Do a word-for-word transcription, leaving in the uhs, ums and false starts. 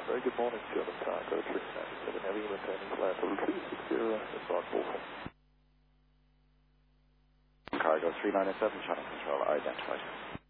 Very good morning, German Cargo three ninety-seven Heavy, maintaining flight level three sixty, inbound Bullhorn. Cargo three ninety-seven, channel control identified.